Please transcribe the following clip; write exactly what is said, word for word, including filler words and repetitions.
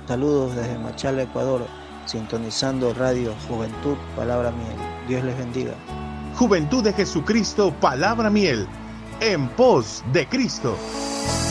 Saludos desde Machala, Ecuador, sintonizando Radio Juventud, Palabra Miel. Dios les bendiga. Juventud de Jesucristo, Palabra Miel, en pos de Cristo.